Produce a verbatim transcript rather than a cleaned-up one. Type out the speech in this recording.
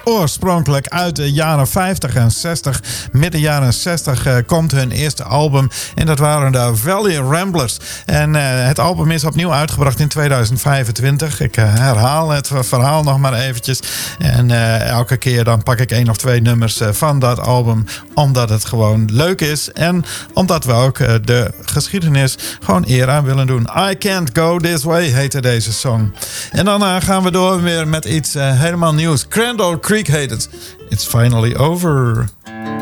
oorspronkelijk uit de jaren vijftig en zestig. Midden jaren zestig uh, komt hun eerste album. En dat waren de Valley Ramblers. En uh, het album is opnieuw uitgebracht in tweeduizend vijfentwintig. Ik uh, herhaal het verhaal nog maar eventjes. En uh, elke keer dan pak ik één of twee nummers uh, van dat album. Omdat het gewoon leuk is. En omdat we ook uh, de geschiedenis gewoon eer aan willen doen. I Can't Go This Way heette deze song. En daarna gaan we door weer met iets uh, helemaal nieuws. Crandall Creek heet het. It's finally over.